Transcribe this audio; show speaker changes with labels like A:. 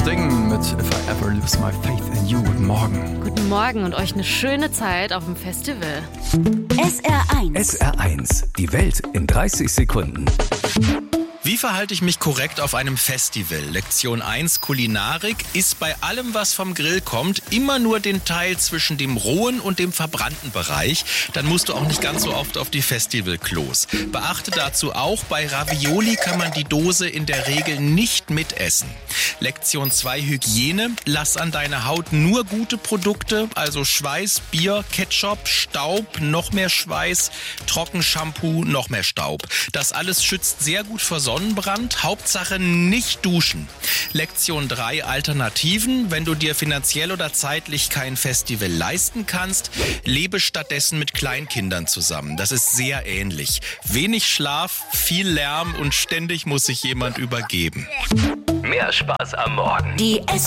A: Sting mit If I Ever Lose My Faith in You. Guten Morgen.
B: Guten Morgen und euch eine schöne Zeit auf dem Festival.
C: SR1.
D: SR1, die Welt in 30 Sekunden.
E: Wie verhalte ich mich korrekt auf einem Festival? Lektion 1 Kulinarik: Iss bei allem, was vom Grill kommt, immer nur den Teil zwischen dem rohen und dem verbrannten Bereich. Dann musst du auch nicht ganz so oft auf die Festivalklos. Beachte dazu auch, bei Ravioli kann man die Dose in der Regel nicht mitessen. Lektion 2 Hygiene: Lass an deiner Haut nur gute Produkte, also Schweiß, Bier, Ketchup, Staub, noch mehr Schweiß, Trockenshampoo, noch mehr Staub. Das alles schützt sehr gut vor Sonnenbrand. Hauptsache nicht duschen. Lektion 3 Alternativen: Wenn du dir finanziell oder zeitlich kein Festival leisten kannst, lebe stattdessen mit Kleinkindern zusammen. Das ist sehr ähnlich. Wenig Schlaf, viel Lärm und ständig muss sich jemand übergeben.
D: Mehr Spaß am Morgen.
C: Die